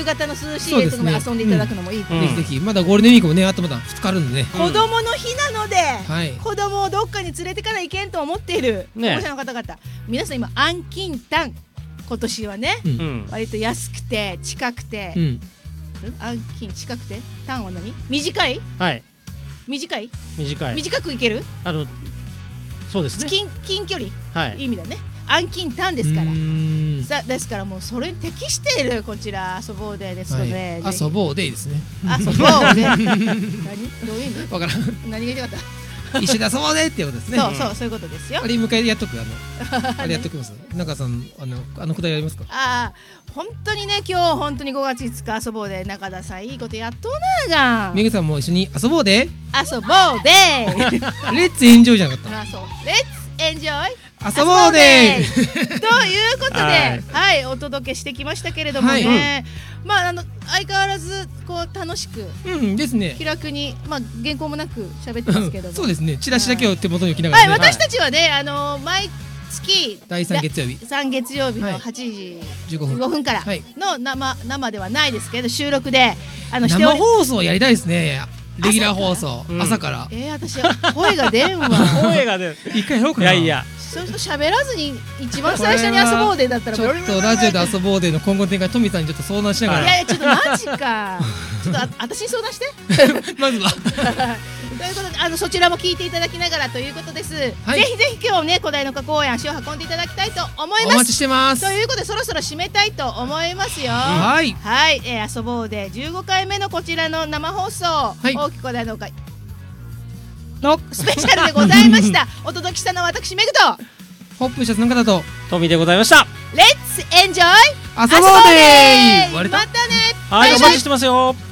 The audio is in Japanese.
型の涼しいやつで遊んでいただくのもいいと思う。 ぜひぜひ、まだゴールデンウィークもね、あとまだ2日あるんでね。 子供の日なので、 はい子供をどっかに連れてから行けんと思っている保護者の方々、皆さん今安近短、今年はね、割と安くて近くて、安近近くて短は何？短い？ はい。 短い？ 短く行ける？ そうですね。 近距離、 はい、 意味だね。安近短ですから。ですからもうそれに適しているこちら遊ぼうデーですので、 遊ぼうデーですね。 遊ぼうデー。何？どういう意味？ わからん。 何が言いたかった？ 一緒に遊ぼうねってことですね。 そういうことですよ。 あれ迎えやっとくあれやっときます。中さんあのくだりやりますか。 本当にね、今日本当に5月5日遊ぼうで中田さんいいことやっとうなが。 めぐさんも一緒に遊ぼうで。 遊ぼうで。 レッツエンジョイじゃなかった。 そう。レッツエンジョイ。 遊ぼうで。 ということで、はい、お届けしてきましたけれどもね。まあ相変わらずこう楽しくですね。 気楽に原稿もなく喋ってますけども。 そうですね。チラシだけを手元に置きながら。 はい、私たちはね毎月第3月曜日 3月曜日の8時15分からの生ではないですけど、収録で生放送やりたいですね。レギュラー放送朝から。 私声が出んわ。 声が出る。 一回やろうかな。 いやそうすると喋らずに一番最初に遊ぼうでだったらちょっとラジオで遊ぼうでの今後展開、トミさんにちょっと相談しながら。 いやちょっとマジか。ちょっと私に相談して。 まずは。 ということでそちらも聞いていただきながらということです。ぜひぜひ今日ね小平の花公園足を運んでいただきたいと思います。 お待ちしてます。 ということでそろそろ締めたいと思いますよ。 はい。 遊ぼうで15回目のこちらの生放送、大き小平の会のスペシャルでございました。お届けしたのは私メグとホップシャツの方とトミでございました。 レッツエンジョイ遊ぼうでー。 またね。 はい、お待ちしてますよ。